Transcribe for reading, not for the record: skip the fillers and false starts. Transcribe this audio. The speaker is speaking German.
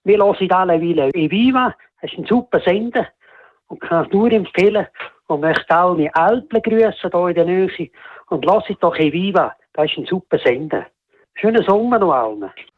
Wir hören alle Weile Eviva, das ist ein super Sender und kann es nur empfehlen und möchte auch meine Eltern grüßen hier in der Nähe und lasst doch Eviva, das ist ein super Sender. Schönen Sommer noch allen.